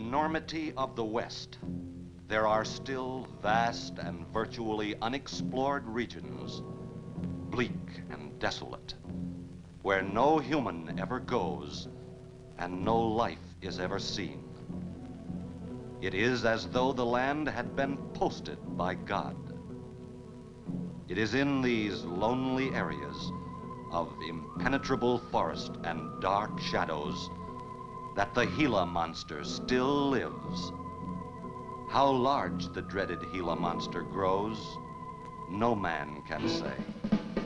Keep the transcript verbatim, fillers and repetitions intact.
enormity of the West, there are still vast and virtually unexplored regions, bleak and desolate, where no human ever goes and no life is ever seen. It is as though the land had been posted by God. It is in these lonely areas of impenetrable forest and dark shadows that the Gila monster still lives. How large the dreaded Gila monster grows, no man can say.